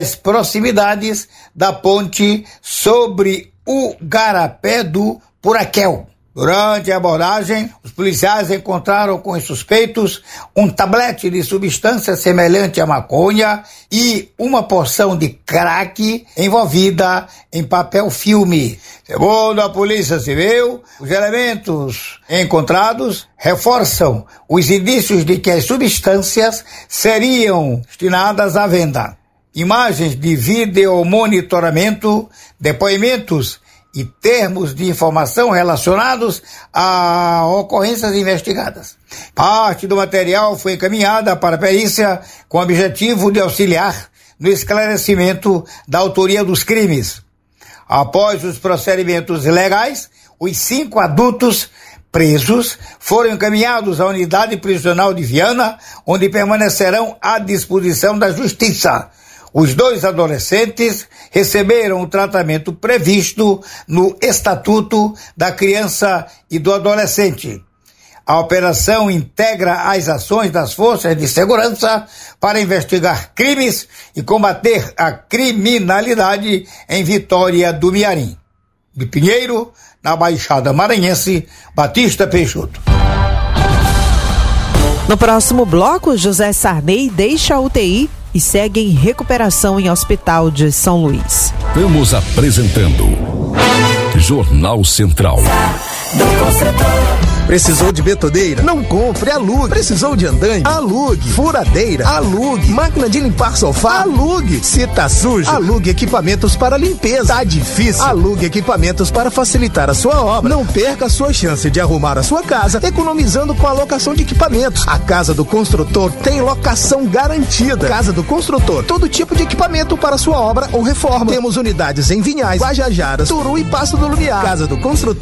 as proximidades da ponte sobre o Garapé do Puraquel. Durante a abordagem, os policiais encontraram com os suspeitos um tablete de substância semelhante à maconha e uma porção de crack envolvida em papel filme. Segundo a Polícia Civil, os elementos encontrados reforçam os indícios de que as substâncias seriam destinadas à venda. Imagens de videomonitoramento, depoimentos e termos de informação relacionados a ocorrências investigadas. Parte do material foi encaminhada para a perícia com o objetivo de auxiliar no esclarecimento da autoria dos crimes. Após os procedimentos legais, os 5 adultos presos foram encaminhados à unidade prisional de Viana, onde permanecerão à disposição da Justiça. Os 2 adolescentes receberam o tratamento previsto no Estatuto da Criança e do Adolescente. A operação integra as ações das forças de segurança para investigar crimes e combater a criminalidade em Vitória do Mearim. De Pinheiro, na Baixada Maranhense, Batista Peixoto. No próximo bloco, José Sarney deixa a UTI e segue em recuperação em hospital de São Luís. Estamos apresentando Jornal Central. Precisou de betoneira? Não compre, alugue. Precisou de andaime? Alugue. Furadeira? Alugue. Máquina de limpar sofá? Alugue. Se tá sujo? Alugue equipamentos para limpeza. Tá difícil? Alugue equipamentos para facilitar a sua obra. Não perca a sua chance de arrumar a sua casa economizando com a locação de equipamentos. A Casa do Construtor tem locação garantida. Casa do Construtor, todo tipo de equipamento para sua obra ou reforma. Temos unidades em Vinhais, Guajajaras, Turu e Passo do Lumiar. Casa do Construtor